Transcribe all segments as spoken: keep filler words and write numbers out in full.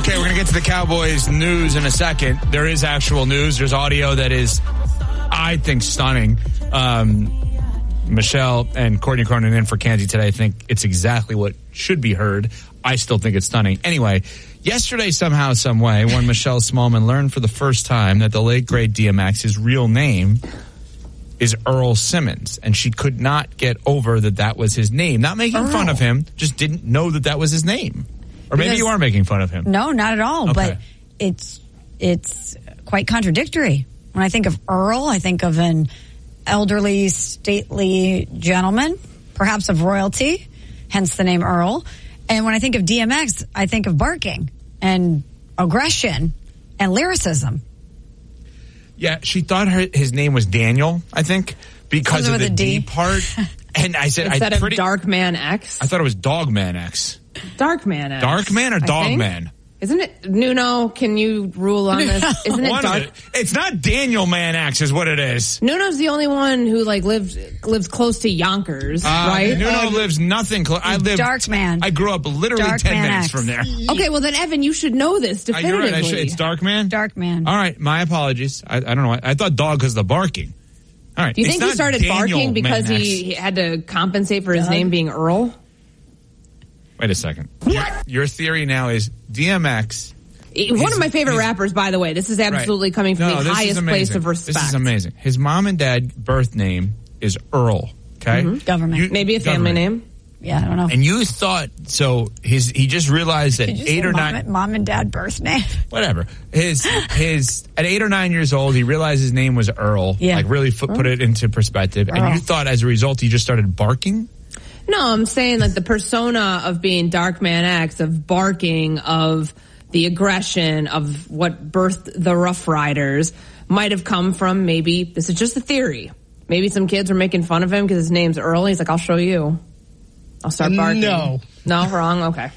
Okay, we're going to get to the Cowboys news in a second. There is actual news. There's audio that is, I think, stunning. Um, Michelle and Courtney Cronin in for Kansi today. I think it's exactly what should be heard. I still think it's stunning. Anyway, yesterday, somehow, some way, when Michelle Smallman learned for the first time that the late, great D M X, his real name is Earl Simmons, and she could not get over that that was his name. Not making Earl. fun of him, just didn't know that that was his name. Or maybe Because, you are making fun of him. No, not at all. Okay. But it's it's quite contradictory. When I think of Earl, I think of an elderly, stately gentleman, perhaps of royalty, hence the name Earl. And when I think of D M X, I think of barking and aggression and lyricism. Yeah, she thought her, his name was Daniel, I think, because Something of the with a D. D part. And I said, Instead I pretty, of Darkman X. I thought it was Dogman X. Darkman X. Darkman or I think. Dogman? Isn't it? Nuno, can you rule on this? Isn't it One of Dark? it. It's not Daniel Man X is what it is. Nuno's the only one who like lives lives close to Yonkers, Uh, right? Nuno Uh, lives nothing close. I live. Darkman. I grew up literally Dark ten Man minutes X. from there. Okay, well then, Evan, you should know this Uh, definitively. you're right. I should, it's Darkman? Darkman. All right, my apologies. I, I don't know. I, I thought dog because of the barking. All right. Do you it's think he not started Daniel barking because Man he, X. he had to compensate for his Doug? name being Earl? Wait a second. Your, your theory now is D M X. One His- of my favorite his- rappers, by the way. This is absolutely Right. coming from No, the this is highest amazing. place of respect. This is amazing. His mom and dad birth name is Earl. Okay, Government. You- Maybe a family government. name. Yeah, I don't know. And you thought so? His he just realized that Did you say eight or mom, nine, mom and dad birth name? whatever. His his at eight or nine years old, he realized his name was Earl. Yeah. Like really put, put it into perspective. And Earl. you thought as a result he just started barking. No, I'm saying that the persona of being Darkman X, of barking, of the aggression, of what birthed the Rough Riders might have come from maybe, this is just a theory, maybe some kids were making fun of him because his name's Earl. He's like, I'll show you. I'll start barking. No. No, wrong? Okay.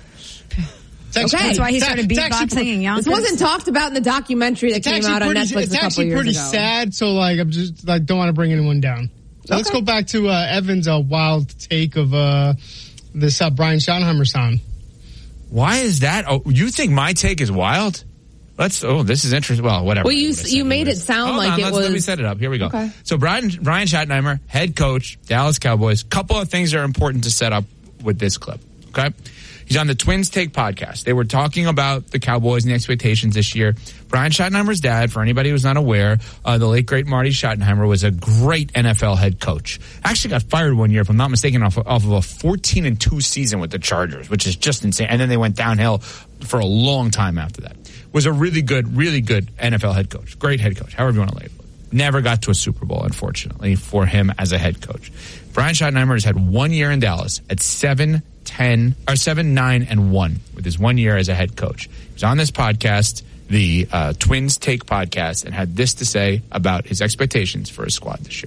It's Okay. That's why he started it's actually beatboxing in Yonkers. This wasn't talked about in the documentary that It's came actually out on pretty, Netflix it's a couple actually years pretty ago. sad. So like, I'm just like, don't want to bring anyone down. So let's Okay. go back to uh, Evan's uh, wild take of uh, this uh, Brian Schottenheimer sound. Why is that? Oh, you think my take is wild? Let's. Oh, this is interesting. Well, whatever. Well, you I would've you said made it was- sound Hold like on, it let's, was. Let me set it up. Here we go. Okay. So Brian Brian Schottenheimer, head coach, Dallas Cowboys. Couple of things are important to set up with this clip. Okay. He's on the Twins Take podcast. They were talking about the Cowboys and the expectations this year. Brian Schottenheimer's dad, for anybody who's not aware, uh, the late, great Marty Schottenheimer was a great N F L head coach. Actually got fired one year, if I'm not mistaken, off, off of a fourteen and two season with the Chargers, which is just insane. And then they went downhill for a long time after that. Was a really good, really good N F L head coach. Great head coach, however you want to label it. Never got to a Super Bowl, unfortunately, for him as a head coach. Brian Schottenheimer has had one year in Dallas at seven, ten, or seven, nine, and one with his one year as a head coach. He was on this podcast, the uh, Twins Take podcast, and had this to say about his expectations for his squad this year.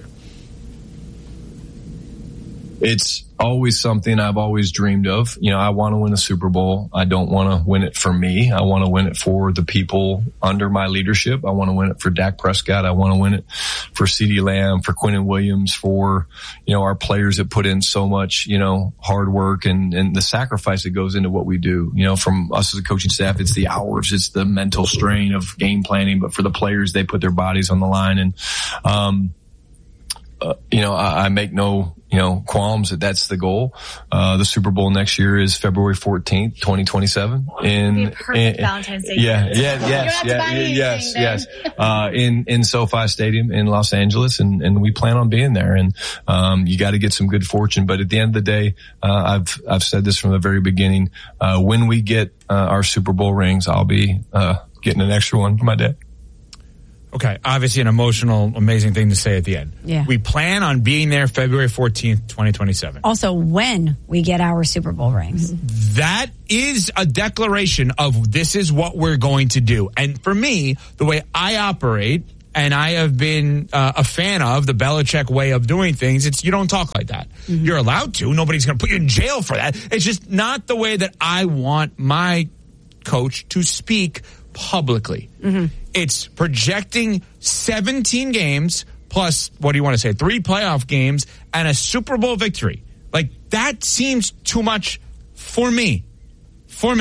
It's always something I've always dreamed of. You know, I want to win a Super Bowl. I don't want to win it for me. I want to win it for the people under my leadership. I want to win it for Dak Prescott. I want to win it for CeeDee Lamb, for Quinnen Williams, for, you know, our players that put in so much, you know, hard work and, and the sacrifice that goes into what we do. You know, from us as a coaching staff, it's the hours, it's the mental strain of game planning, but for the players, they put their bodies on the line. And, um, uh, you know, I, I make no, you know, qualms that that's the goal. Uh, the Super Bowl next year is February fourteenth, twenty twenty-seven. In, Be a perfect in, Valentine's Day. yeah, yeah, You yes, don't have to yeah, buy yeah, anything yes, then. yes. Uh, in, in SoFi Stadium in Los Angeles, and, and we plan on being there. And, um, you got to get some good fortune. But at the end of the day, uh, I've, I've said this from the very beginning. Uh, when we get, uh, our Super Bowl rings, I'll be, uh, getting an extra one for my dad. Okay, obviously an emotional, amazing thing to say at the end. Yeah. We plan on being there February fourteenth, twenty twenty-seven. Also, when we get our Super Bowl rings. That is a declaration of this is what we're going to do. And for me, the way I operate, and I have been uh, a fan of the Belichick way of doing things, it's you don't talk like that. Mm-hmm. You're allowed to. Nobody's going to put you in jail for that. It's just not the way that I want my coach to speak publicly. Mm-hmm. It's projecting seventeen games plus, what do you want to say, three playoff games and a Super Bowl victory. Like, that seems too much for me. For me.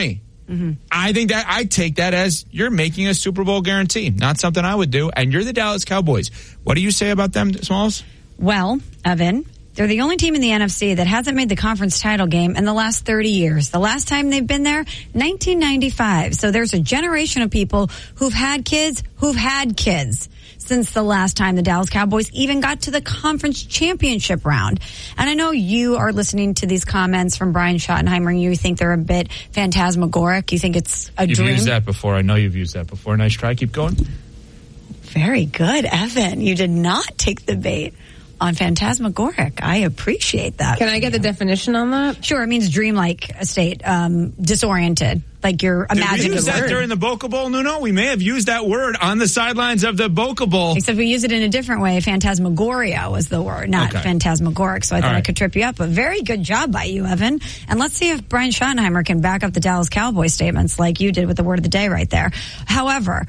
Mm-hmm. I think that I take that as you're making a Super Bowl guarantee, not something I would do. And you're the Dallas Cowboys. What do you say about them, Smalls? Well, Evan, they're the only team in the N F C that hasn't made the conference title game in the last thirty years. The last time they've been there, nineteen ninety-five. So there's a generation of people who've had kids who've had kids since the last time the Dallas Cowboys even got to the conference championship round. And I know you are listening to these comments from Brian Schottenheimer and you think they're a bit phantasmagoric. You think it's a you've dream. You've used that before. I know you've used that before. Nice try. Keep going. Very good, Evan. You did not take the bait on phantasmagoric. I appreciate that. Can I get the definition on that? Sure. It means dreamlike state, um, disoriented, like you're imagining. Did we use that word. during the Boca Bowl, Nuno? We may have used that word on the sidelines of the Boca Bowl. Except we use it in a different way. Phantasmagoria was the word, not okay. phantasmagoric. So I thought right. I could trip you up. But very good job by you, Evan. And let's see if Brian Schottenheimer can back up the Dallas Cowboys statements like you did with the word of the day right there. However,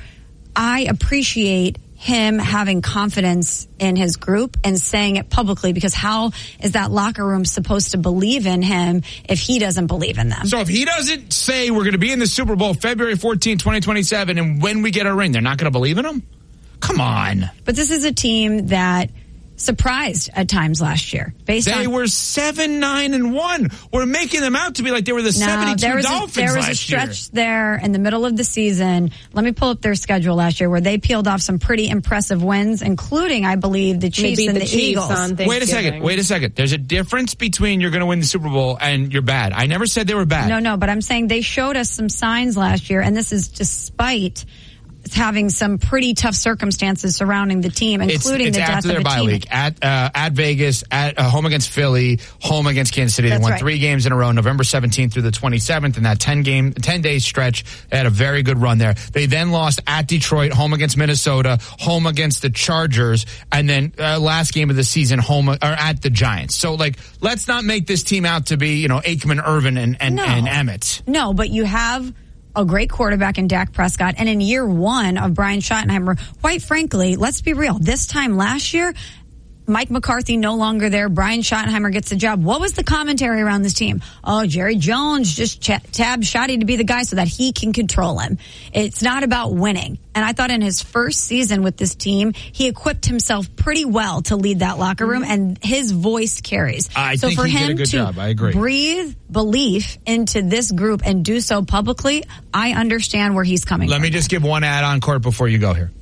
I appreciate him having confidence in his group and saying it publicly, because how is that locker room supposed to believe in him if he doesn't believe in them? So if he doesn't say we're going to be in the Super Bowl February fourteenth, twenty twenty-seven, and when we get our ring, they're not going to believe in him? Come on. But this is a team that surprised at times last year. Based they on, were seven, nine, and one. We're making them out to be like they were the no, seventy-two there was Dolphins a, there was last a stretch year. there in the middle of the season. Let me pull up their schedule last year where they peeled off some pretty impressive wins, including, I believe, the Chiefs and the, the Chiefs Eagles. On wait a second. Wait a second. There's a difference between you're going to win the Super Bowl and you're bad. I never said they were bad. No, no, but I'm saying they showed us some signs last year, and this is despite having some pretty tough circumstances surrounding the team, including it's, it's the death after of their a bye team. week at uh, at Vegas, at uh, home against Philly, home against Kansas City. That's they won right. three games in a row, November seventeenth through the twenty-seventh, in that ten game, ten day stretch. They had a very good run there. They then lost at Detroit, home against Minnesota, home against the Chargers, and then uh, last game of the season, home or at the Giants. So, like, let's not make this team out to be, you know, Aikman, Irvin, and and, No. and Emmett. No, but you have a great quarterback in Dak Prescott. And in year one of Brian Schottenheimer, quite frankly, let's be real. This time last year, Mike McCarthy no longer there. Brian Schottenheimer gets the job. What was the commentary around this team? Oh, Jerry Jones just ch- tabbed Schotty to be the guy so that he can control him. It's not about winning. And I thought in his first season with this team, he equipped himself pretty well to lead that locker room, and his voice carries. I so think for he did him a good to job. I agree. breathe belief into this group and do so publicly, I understand where he's coming Let from. me just give one add-on, Court, before you go here.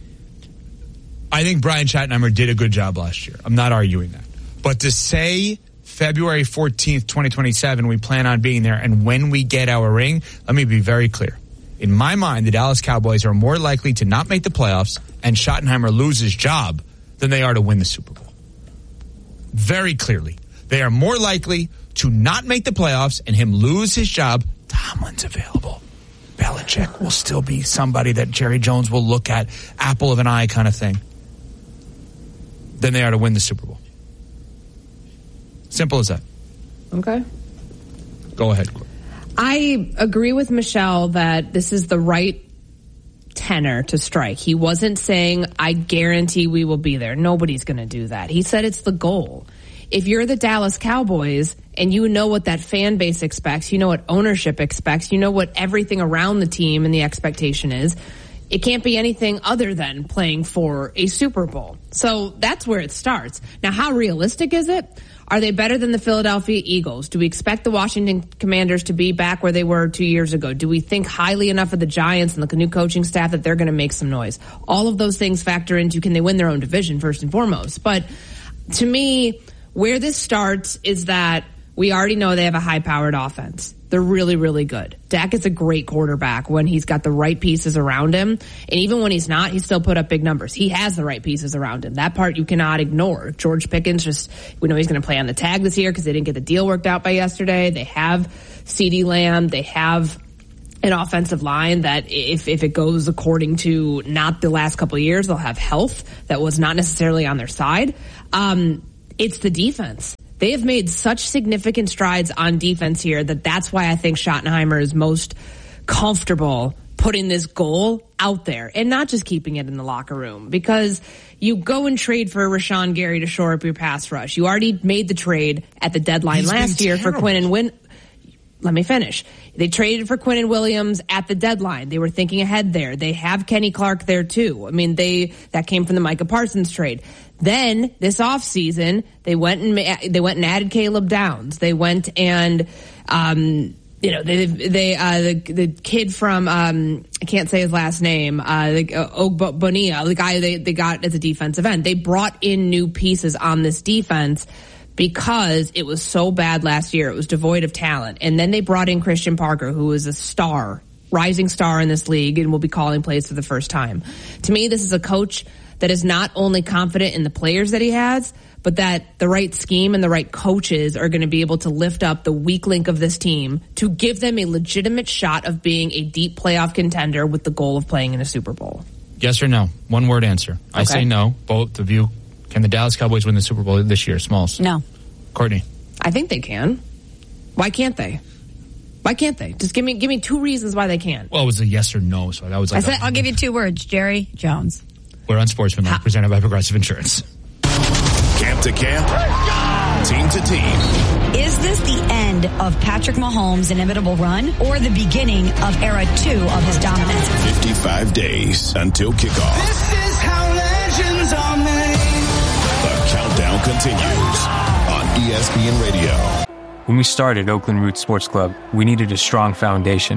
I think Brian Schottenheimer did a good job last year. I'm not arguing that. But to say February fourteenth, twenty twenty-seven, we plan on being there, and when we get our ring, let me be very clear. In my mind, the Dallas Cowboys are more likely to not make the playoffs and Schottenheimer lose his job than they are to win the Super Bowl. Very clearly. They are more likely to not make the playoffs and him lose his job. Tomlin's available. Belichick will still be somebody that Jerry Jones will look at, apple of an eye kind of thing, than they are to win the Super Bowl. Simple as that. Okay. Go ahead, Court. I agree with Michelle that this is the right tenor to strike. He wasn't saying, I guarantee we will be there. Nobody's going to do that. He said it's the goal. If you're the Dallas Cowboys and you know what that fan base expects, you know what ownership expects, you know what everything around the team and the expectation is, it can't be anything other than playing for a Super Bowl. So that's where it starts. Now, how realistic is it? Are they better than the Philadelphia Eagles? Do we expect the Washington Commanders to be back where they were two years ago? Do we think highly enough of the Giants and the new coaching staff that they're going to make some noise? All of those things factor into, can they win their own division first and foremost? But to me, where this starts is that we already know they have a high-powered offense. They're really, really good. Dak is a great quarterback when he's got the right pieces around him. And even when he's not, he still put up big numbers. He has the right pieces around him. That part you cannot ignore. George Pickens, just, we know he's going to play on the tag this year because they didn't get the deal worked out by yesterday. They have CeeDee Lamb. They have an offensive line that if, if it goes according to not the last couple of years, they'll have health that was not necessarily on their side. Um, it's the defense. They have made such significant strides on defense here that that's why I think Schottenheimer is most comfortable putting this goal out there and not just keeping it in the locker room, because you go and trade for Rashawn Gary to shore up your pass rush. You already made the trade at the deadline He's last year terrible. for Quinn and Win. let me finish. They traded for Quinnen Williams at the deadline. They were thinking ahead there. They have Kenny Clark there too. I mean, they that came from the Micah Parsons trade. Then this offseason, they went and they went and added Caleb Downs. They went and um, you know they they uh, the the kid from um, I can't say his last name, uh, the, uh, Ogbonia, the guy they they got as a defensive end. They brought in new pieces on this defense because it was so bad last year. It was devoid of talent. And then they brought in Christian Parker, who is a star, rising star in this league, and will be calling plays for the first time. To me, this is a coach that is not only confident in the players that he has, but that the right scheme and the right coaches are going to be able to lift up the weak link of this team to give them a legitimate shot of being a deep playoff contender with the goal of playing in a Super Bowl. Yes or no? One word answer. I Okay. say no. Both of you. Can the Dallas Cowboys win the Super Bowl this year? Smalls. No. Courtney. I think they can. Why can't they? Why can't they? Just give me give me two reasons why they can. Well, it was a yes or no, so that was like I said, a, I'll give you two words. Jerry Jones. We're Unsportsmanlike, presented by Progressive Insurance. Camp to camp, team to team. Is this the end of Patrick Mahomes' inevitable run or the beginning of era two of his dominance? fifty-five days until kickoff. This is how legends are made. The countdown continues on E S P N Radio. When we started Oakland Roots Sports Club, we needed a strong foundation.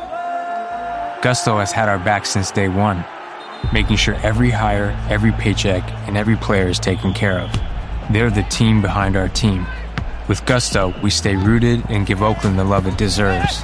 Gusto has had our back since day one, making sure every hire, every paycheck, and every player is taken care of. They're the team behind our team. With Gusto, we stay rooted and give Oakland the love it deserves.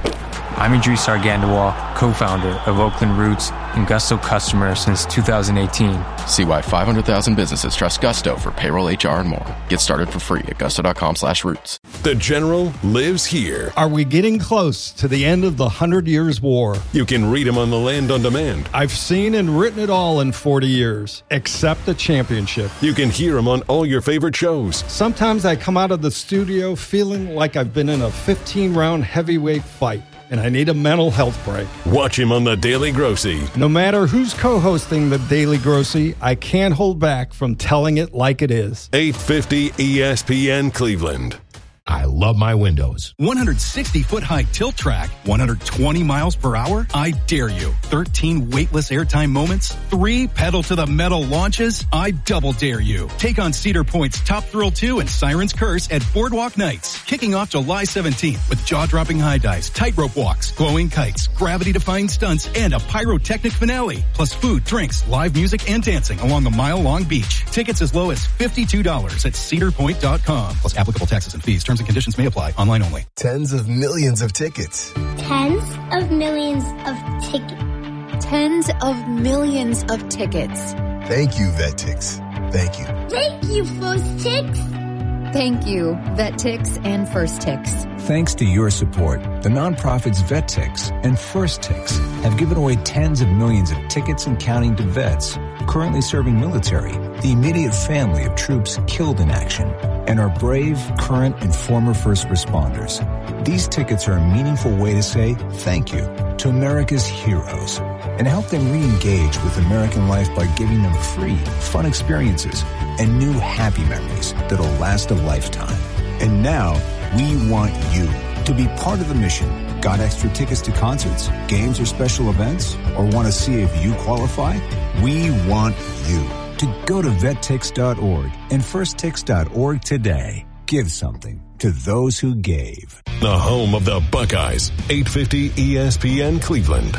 I'm Idris Argandawal, co-founder of Oakland Roots and Gusto customer since two thousand eighteen. See why five hundred thousand businesses trust Gusto for payroll, H R, and more. Get started for free at gusto.com slash roots. The General lives here. Are we getting close to the end of the Hundred Years' War? You can read him on the Land on Demand. I've seen and written it all in forty years, except the championship. You can hear him on all your favorite shows. Sometimes I come out of the studio feeling like I've been in a fifteen-round heavyweight fight, and I need a mental health break. Watch him on The Daily Grossy. No matter who's co-hosting The Daily Grossy, I can't hold back from telling it like it is. eight fifty E S P N Cleveland. I love my windows. one hundred sixty foot high tilt track, one hundred twenty miles per hour. I dare you. thirteen weightless airtime moments, three pedal to the metal launches. I double dare you. Take on Cedar Point's Top Thrill two and Siren's Curse at Boardwalk Nights, kicking off July seventeenth with jaw-dropping high dives, tightrope walks, glowing kites, gravity-defying stunts, and a pyrotechnic finale. Plus food, drinks, live music, and dancing along the mile-long beach. Tickets as low as fifty-two dollars at cedar point dot com. Plus applicable taxes and fees. Terms and conditions may apply. Online only. Tens of millions of tickets. Tens of millions of tickets. Tens of millions of tickets. Thank you, VetTix. Thank you. Thank you, First Tix. Thank you, VetTix and First Tix. Thanks to your support, the nonprofits VetTix and First Tix have given away tens of millions of tickets and counting to vets currently serving military, the immediate family of troops killed in action, and our brave, current, and former first responders. These tickets are a meaningful way to say thank you to America's heroes and help them re-engage with American life by giving them free, fun experiences and new happy memories that'll last a lifetime. And now, we want you to be part of the mission. Got extra tickets to concerts, games, or special events? Or want to see if you qualify? We want you to go to vet tix dot org and first tix dot org today. Give something to those who gave. The home of the Buckeyes, eight fifty E S P N Cleveland.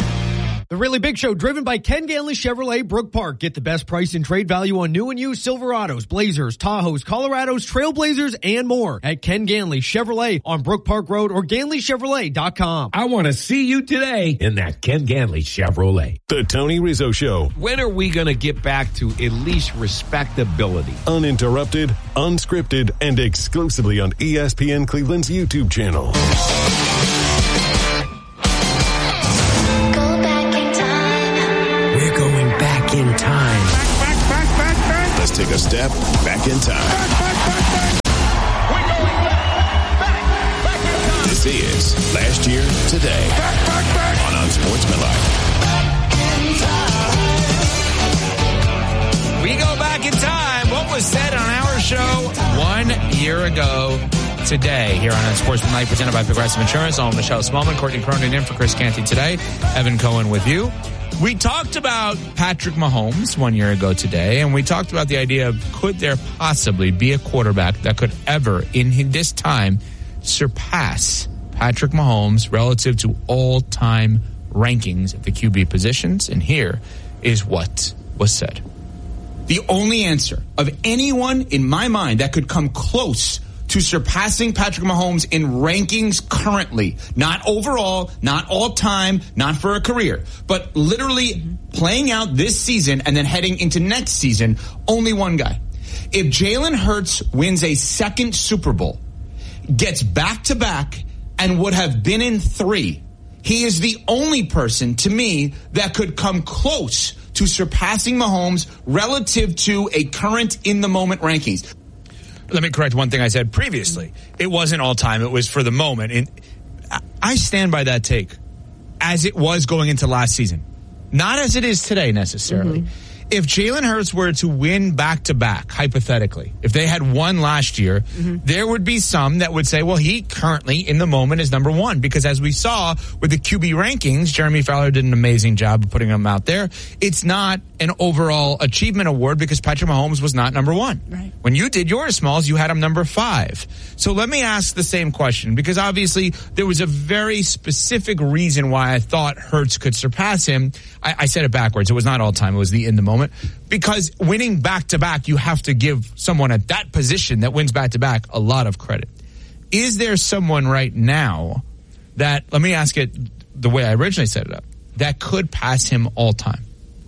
The Really Big Show, driven by Ken Ganley Chevrolet, Brook Park. Get the best price and trade value on new and used Silverados, Blazers, Tahoes, Colorados, Trailblazers, and more at Ken Ganley Chevrolet on Brook Park Road or ganley chevrolet dot com. I want to see you today in that Ken Ganley Chevrolet. The Tony Rizzo Show. When are we going to get back to at least respectability? Uninterrupted, unscripted, and exclusively on E S P N Cleveland's YouTube channel. In time. Back, back, back, back, back. Let's take a step back in time. Back, back, back, back. We're going back, back, back in time. This is Last Year Today. Back, back, back. On Unsportsmanlike. We go back in time. What was said on our show one year ago today here on Unsportsmanlike, presented by Progressive Insurance. I'm Michelle Smallman, Courtney Cronin in for Chris Canty today. Evan Cohen with you. We talked about Patrick Mahomes one year ago today, and we talked about the idea of could there possibly be a quarterback that could ever, in this time, surpass Patrick Mahomes relative to all-time rankings at the Q B positions. And here is what was said. The only answer of anyone in my mind that could come close to surpassing Patrick Mahomes in rankings currently, not overall, not all time, not for a career, but literally playing out this season and then heading into next season, only one guy. If Jalen Hurts wins a second Super Bowl, gets back-to-back, and would have been in three, he is the only person, to me, that could come close to surpassing Mahomes relative to a current in-the-moment rankings. Let me correct one thing I said previously. It wasn't all time. It was for the moment. And I stand by that take as it was going into last season. Not as it is today necessarily. Mm-hmm. If Jalen Hurts were to win back-to-back, hypothetically, if they had won last year, mm-hmm. there would be some that would say, well, he currently, in the moment, is number one. Because as we saw with the Q B rankings, Jeremy Fowler did an amazing job of putting them out there. It's not an overall achievement award because Patrick Mahomes was not number one. Right. When you did yours, Smalls, you had him number five. So let me ask the same question, because obviously there was a very specific reason why I thought Hurts could surpass him. I, I said it backwards. It was not all time. It was the in the moment. Because winning back-to-back, you have to give someone at that position that wins back-to-back a lot of credit. Is there someone right now that, let me ask it the way I originally set it up, that could pass him all time?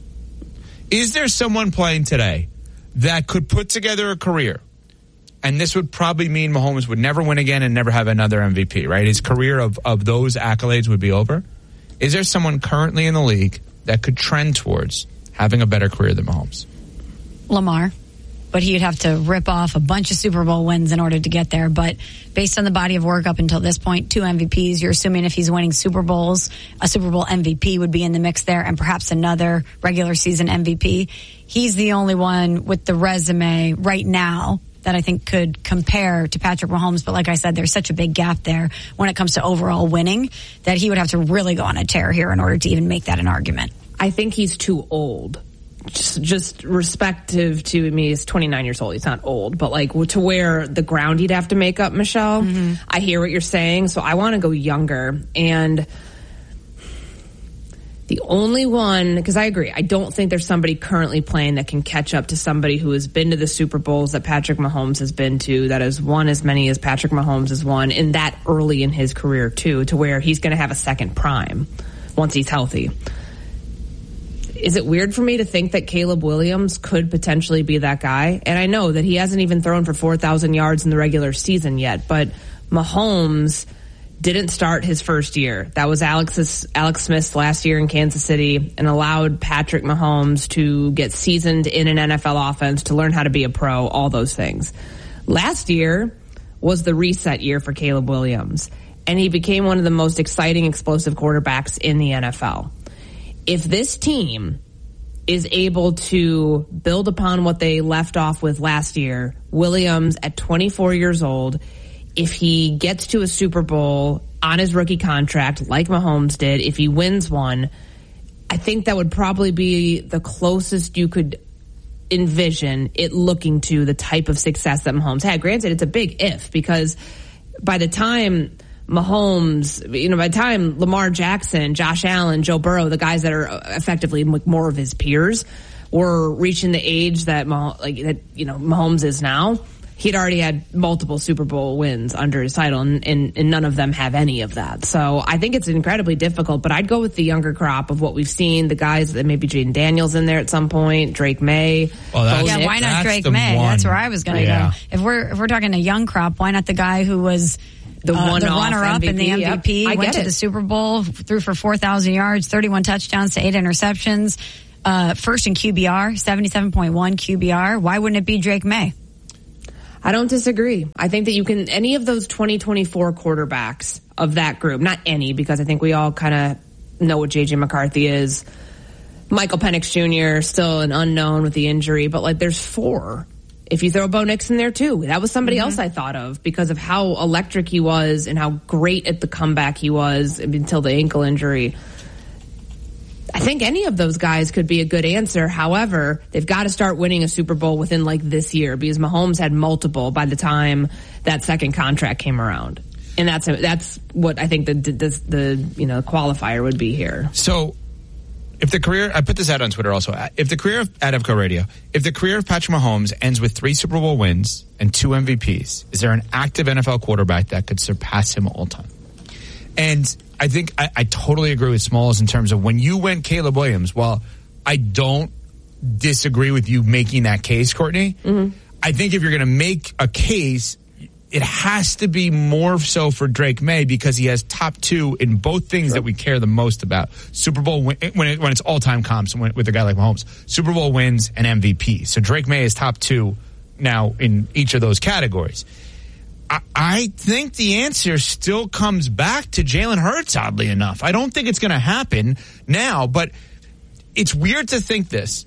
Is there someone playing today that could put together a career, and this would probably mean Mahomes would never win again and never have another M V P, right? His career of, of those accolades would be over. Is there someone currently in the league that could trend towards having a better career than Mahomes? Lamar. But he'd have to rip off a bunch of Super Bowl wins in order to get there. But based on the body of work up until this point, two M V Ps, you're assuming if he's winning Super Bowls, a Super Bowl M V P would be in the mix there, and perhaps another regular season M V P. He's the only one with the resume right now that I think could compare to Patrick Mahomes. But like I said, there's such a big gap there when it comes to overall winning that he would have to really go on a tear here in order to even make that an argument. I think he's too old. Just, just respective to me, he's twenty-nine years old. He's not old, but like to where the ground he'd have to make up, Michelle. Mm-hmm. I hear what you're saying, so I want to go younger. And the only one, because I agree, I don't think there's somebody currently playing that can catch up to somebody who has been to the Super Bowls that Patrick Mahomes has been to, that has won as many as Patrick Mahomes has won, and that early in his career too, to where he's going to have a second prime once he's healthy. Is it weird for me to think that Caleb Williams could potentially be that guy? And I know that he hasn't even thrown for four thousand yards in the regular season yet, but Mahomes didn't start his first year. That was Alex's, Alex Smith's last year in Kansas City, and allowed Patrick Mahomes to get seasoned in an N F L offense, to learn how to be a pro, all those things. Last year was the reset year for Caleb Williams, and he became one of the most exciting, explosive quarterbacks in the N F L. If this team is able to build upon what they left off with last year, Williams at twenty-four years old, if he gets to a Super Bowl on his rookie contract like Mahomes did, if he wins one, I think that would probably be the closest you could envision it looking to the type of success that Mahomes had. Granted, it's a big if, because by the time Mahomes, you know, by the time Lamar Jackson, Josh Allen, Joe Burrow, the guys that are effectively more of his peers, were reaching the age that, like, that, you know, Mahomes is now, he'd already had multiple Super Bowl wins under his title, and, and, and none of them have any of that. So I think it's incredibly difficult, but I'd go with the younger crop of what we've seen, the guys that maybe Jaden Daniels in there at some point, Drake May. Well, that's, yeah, why not Drake May? One. That's where I was going to yeah. go. If we're if we're talking a young crop, why not the guy who was the, uh, the runner-up in the M V P, yep. went to it. the Super Bowl, threw for four thousand yards, thirty-one touchdowns to eight interceptions, uh, first in Q B R, seventy-seven point one Q B R. Why wouldn't it be Drake May? I don't disagree. I think that you can, any of those twenty twenty-four quarterbacks of that group, not any, because I think we all kind of know what J J McCarthy is. Michael Penix Junior, still an unknown with the injury, but like there's four if you throw Bo Nix in there too, that was somebody Mm-hmm. else I thought of because of how electric he was and how great at the comeback he was until the ankle injury. I think any of those guys could be a good answer. However, they've got to start winning a Super Bowl within like this year because Mahomes had multiple by the time that second contract came around. And that's that's what I think the the, the you know qualifier would be here. So, if the career, I put this out on Twitter also. If the career of, at Evco Radio, if the career of Patrick Mahomes ends with three Super Bowl wins and two M V Ps, is there an active N F L quarterback that could surpass him all time? And I think I, I totally agree with Smalls in terms of when you went Caleb Williams. While I don't disagree with you making that case, Courtney, mm-hmm. I think if you're going to make a case, it has to be more so for Drake May because he has top two in both things sure. that we care the most about. Super Bowl win, when it, when it's all-time comps with a guy like Mahomes. Super Bowl wins and M V P. So Drake May is top two now in each of those categories. I, I think the answer still comes back to Jalen Hurts, oddly enough. I don't think it's going to happen now, but it's weird to think this.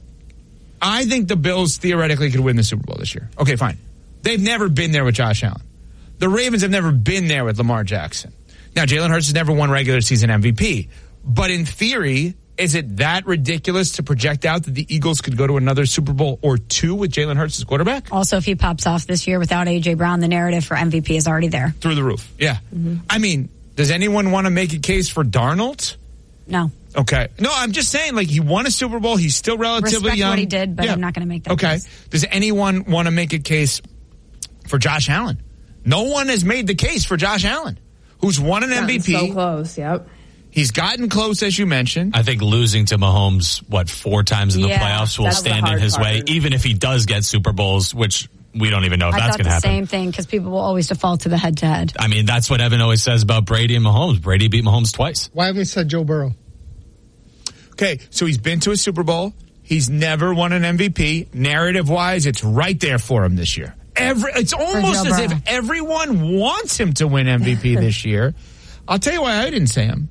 I think the Bills theoretically could win the Super Bowl this year. Okay, fine. They've never been there with Josh Allen. The Ravens have never been there with Lamar Jackson. Now, Jalen Hurts has never won regular season M V P. But in theory, is it that ridiculous to project out that the Eagles could go to another Super Bowl or two with Jalen Hurts as quarterback? Also, if he pops off this year without A J Brown, the narrative for M V P is already there. Through the roof, yeah. Mm-hmm. I mean, does anyone want to make a case for Darnold? No. Okay. No, I'm just saying, like, he won a Super Bowl. He's still relatively Respect young. what he did, but yeah. I'm not going to make that okay. case. Does anyone want to make a case for Josh Allen? No one has made the case for Josh Allen, who's won an Gotten M V P. So close, yep. He's gotten close, as you mentioned. I think losing to Mahomes, what, four times in the Yeah, playoffs will that's the stand in hard his part. way, even if he does get Super Bowls, which we don't even know if I that's thought going to the happen. same thing because people will always default to the head-to-head. I mean, that's what Evan always says about Brady and Mahomes. Brady beat Mahomes twice. Why haven't we said Joe Burrow? Okay, so he's been to a Super Bowl. He's never won an M V P. Narrative-wise, it's right there for him this year. Every, it's almost as if everyone wants him to win M V P this year. I'll tell you why I didn't say him.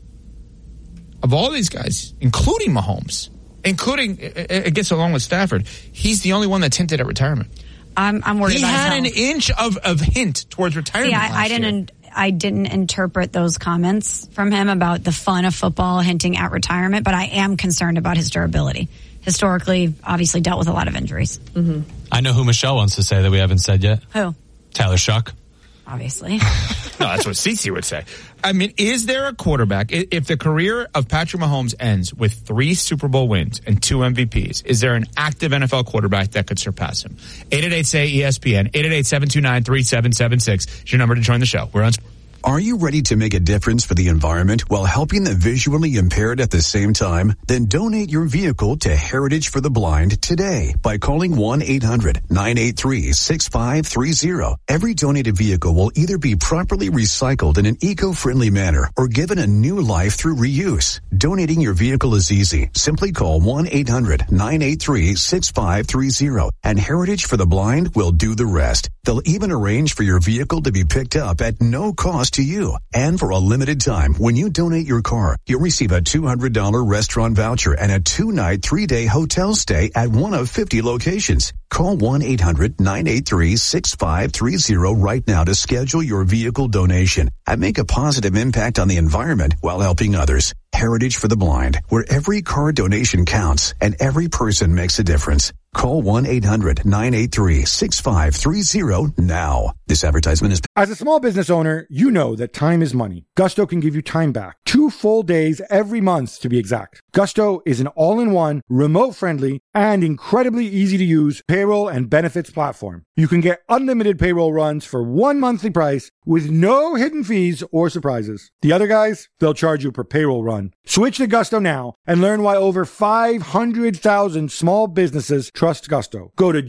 Of all these guys, including Mahomes, including, it gets along with Stafford, he's the only one that's hinted at retirement. I'm, I'm worried he about had his an inch of, of hint towards retirement. See, I, last I didn't. I didn't interpret those comments from him about the fun of football hinting at retirement, but I am concerned about his durability. Historically, obviously dealt with a lot of injuries. Mm-hmm. I know who Michelle wants to say that we haven't said yet. Who? Tyler Shuck. Obviously. No, that's what Cece would say. I mean, is there a quarterback, if the career of Patrick Mahomes ends with three Super Bowl wins and two M V Ps, is there an active N F L quarterback that could surpass him? eight eight eight, say E S P N, eight eight eight, seven two nine, three seven seven six is your number to join the show. We're on. Are you ready to make a difference for the environment while helping the visually impaired at the same time? Then donate your vehicle to Heritage for the Blind today by calling one eight hundred, nine eight three, six five three zero. Every donated vehicle will either be properly recycled in an eco-friendly manner or given a new life through reuse. Donating your vehicle is easy. Simply call one eight hundred, nine eight three, six five three zero and Heritage for the Blind will do the rest. They'll even arrange for your vehicle to be picked up at no cost to you. And for a limited time, when you donate your car, you'll receive a two hundred dollars restaurant voucher and a two-night, three-day hotel stay at one of fifty locations. Call one eight hundred, nine eight three, six five three zero right now to schedule your vehicle donation and make a positive impact on the environment while helping others. Heritage for the Blind, where every car donation counts and every person makes a difference. Call one eight hundred, nine eight three, six five three zero now. This advertisement is... As a small business owner, you know that time is money. Gusto can give you time back. Two full days every month, to be exact. Gusto is an all-in-one, remote-friendly, and incredibly easy-to-use payroll and benefits platform. You can get unlimited payroll runs for one monthly price with no hidden fees or surprises. The other guys, they'll charge you per payroll run. Switch to Gusto now and learn why over five hundred thousand small businesses trust Gusto. Go to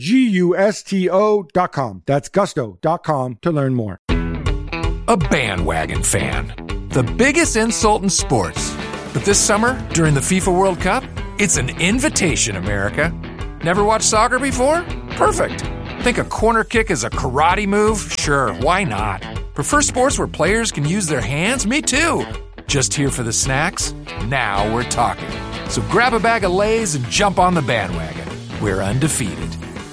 gusto dot com. That's gusto dot com to learn more. A bandwagon fan. The biggest insult in sports. But this summer, during the FIFA World Cup, it's an invitation, America. Never watched soccer before? Perfect. Think a corner kick is a karate move? Sure, why not? Prefer sports where players can use their hands? Me too. Just here for the snacks? Now we're talking. So grab a bag of Lay's and jump on the bandwagon. We're undefeated.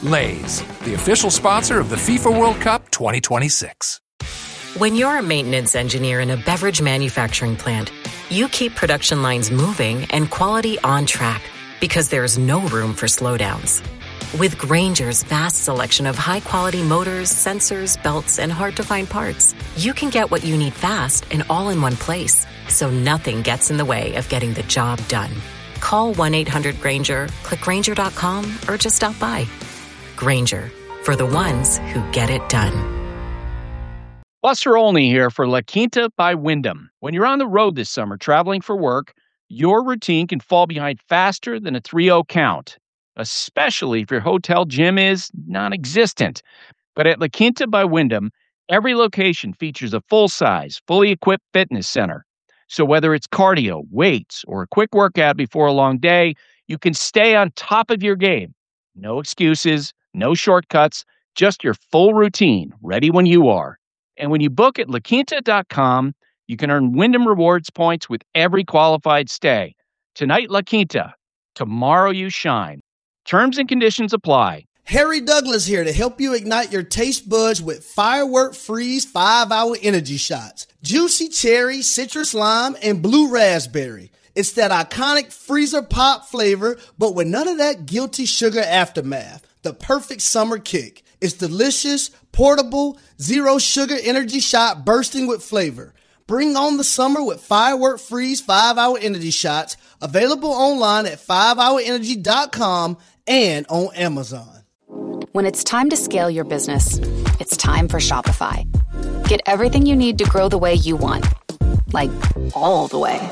Lay's, the official sponsor of the FIFA World Cup twenty twenty-six. When you're a maintenance engineer in a beverage manufacturing plant, you keep production lines moving and quality on track because there's no room for slowdowns. With Grainger's vast selection of high-quality motors, sensors, belts, and hard-to-find parts, you can get what you need fast and all in one place, so nothing gets in the way of getting the job done. Call one eight hundred Grainger, click Grainger dot com, or just stop by. Grainger, for the ones who get it done. Buster Olney here for La Quinta by Wyndham. When you're on the road this summer traveling for work, your routine can fall behind faster than a three oh count, especially if your hotel gym is non-existent. But at La Quinta by Wyndham, every location features a full-size, fully equipped fitness center. So whether it's cardio, weights, or a quick workout before a long day, you can stay on top of your game. No excuses, no shortcuts, just your full routine, ready when you are. And when you book at La Quinta dot com, you can earn Wyndham Rewards points with every qualified stay. Tonight, La Quinta. Tomorrow, you shine. Terms and conditions apply. Harry Douglas here to help you ignite your taste buds with Firework Freeze five hour energy shots. Juicy cherry, citrus lime, and blue raspberry. It's that iconic freezer pop flavor, but with none of that guilty sugar aftermath. The perfect summer kick. It's delicious, portable, zero sugar energy shot bursting with flavor. Bring on the summer with Firework Freeze five hour energy shots, available online at five hour energy dot com and on Amazon. When it's time to scale your business, it's time for Shopify. Get everything you need to grow the way you want. Like, all the way.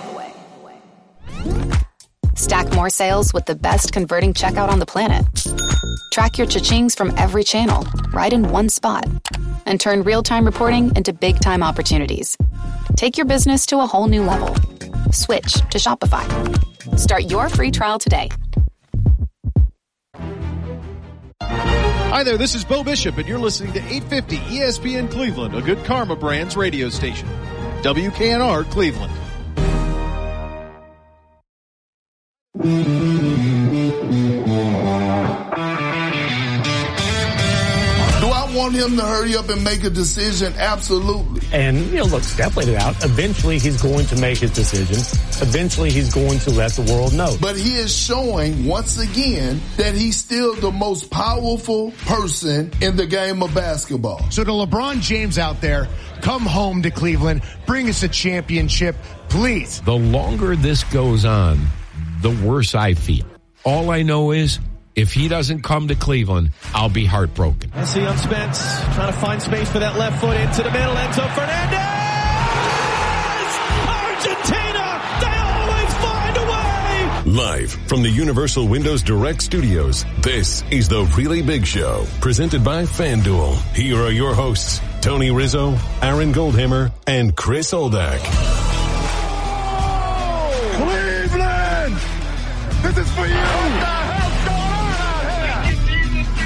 Stack more sales with the best converting checkout on the planet. Track your cha-chings from every channel, right in one spot. And turn real-time reporting into big-time opportunities. Take your business to a whole new level. Switch to Shopify. Start your free trial today. Hi there, this is Bo Bishop, and you're listening to eight fifty E S P N Cleveland, a Good Karma Brands radio station. W K N R Cleveland. Do I want him to hurry up and make a decision? Absolutely. And, you know, look, Steph laid it out. Eventually he's going to make his decision. Eventually he's going to let the world know. But he is showing once again that he's still the most powerful person in the game of basketball. So to LeBron James out there, come home to Cleveland, bring us a championship, please. The longer this goes on, the worse I feel. All I know is, if he doesn't come to Cleveland, I'll be heartbroken. Messi on Spence, trying to find space for that left foot into the middle. Enzo Fernandez! Argentina! They always find a way! Live from the Universal Windows Direct Studios, this is The Really Big Show, presented by FanDuel. Here are your hosts, Tony Rizzo, Aaron Goldhammer, and Chris Oldak.